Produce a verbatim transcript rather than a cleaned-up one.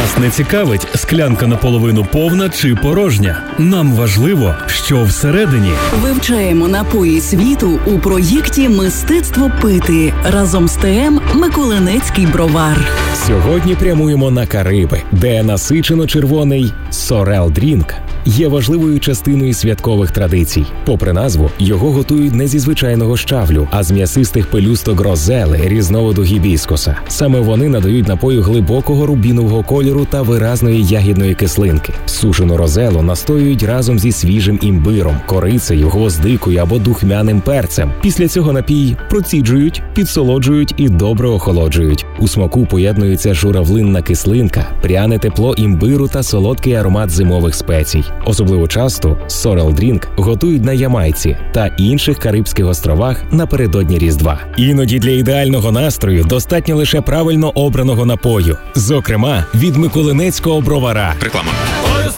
Нас не цікавить, склянка наполовину повна чи порожня. Нам важливо, що всередині. Вивчаємо напої світу у проєкті «Мистецтво пити» разом з ТМ «Миколинецький бровар». Сьогодні прямуємо на Кариби, де насичено червоний Sorel Drink є важливою частиною святкових традицій. Попри назву, його готують не зі звичайного щавлю, а з м'ясистих пелюсток розели різновиду гібіскуса. Саме вони надають напою глибокого рубінового кольору та виразної ягідної кислинки. Сушену розелу настоюють разом зі свіжим імбиром, корицею, гвоздикою або духмяним перцем. Після цього напій проціджують, підсолоджують і добре охолоджують. У смаку поєднується журавлинна кислинка, пряне тепло імбиру та солодкий аромат зимових спецій. Особливо часто Sorel Drink готують на Ямайці та інших Карибських островах напередодні Різдва. Іноді для ідеального настрою достатньо лише правильно обраного напою. Зокрема, від Миколинецького бровара. Реклама.